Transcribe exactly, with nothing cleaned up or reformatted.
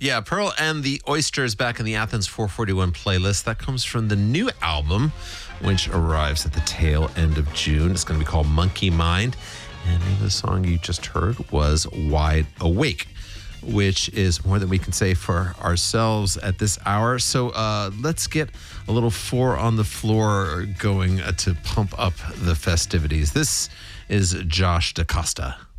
Yeah, Pearl and the Oysters back in the Athens four forty-one playlist. That comes from the new album, which arrives at the tail end of June. It's going to be called Monkey Mind. And the name of the song you just heard was Wide Awake, which is more than we can say for ourselves at this hour. So uh, let's get a little four on the floor going uh, to pump up the festivities. This is Josh DaCosta.